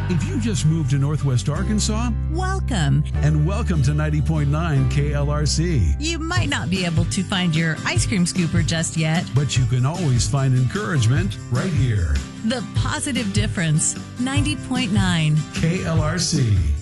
If you just moved to Northwest Arkansas, Welcome. and welcome to 90.9 KLRC. You might not be able to find your ice cream scooper just yet. But you can always find encouragement right here. The Positive Difference, 90.9. KLRC.